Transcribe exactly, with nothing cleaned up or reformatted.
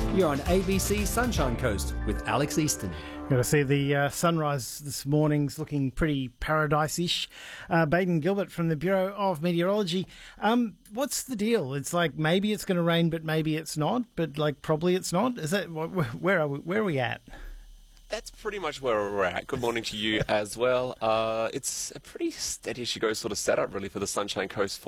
You're on A B C Sunshine Coast with Alex Easton. Got to see the uh, sunrise this morning's looking pretty paradise-ish. Uh, Baden Gilbert from the Bureau of Meteorology. Um, what's the deal? It's like maybe it's going to rain, but maybe it's not. But like probably it's not. Is that where are we? Where are we at? That's pretty much where we're at. Good morning to you as well. Uh, it's a pretty steady as she goes sort of setup really for the Sunshine Coast for